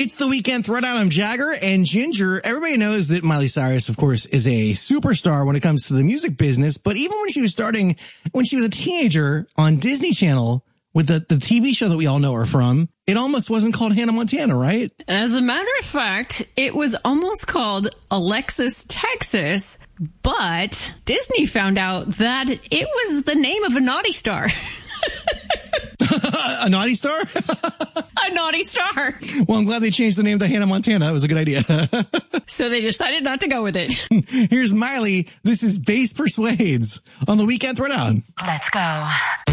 It's the Weekend Throwdown. I'm Jagger and Ginger. Everybody knows that Miley Cyrus, of course, is a superstar when it comes to the music business. But even when she was a teenager on Disney Channel with the TV show that we all know her from, it almost wasn't called Hannah Montana, right? As a matter of fact, it was almost called Alexis Texas, but Disney found out that it was the name of a naughty star. A naughty star? A naughty star. Well, I'm glad they changed the name to Hannah Montana. That was a good idea. So they decided not to go with it. Here's Miley. This is Bass Persuades on the Weekend Throwdown. Let's go.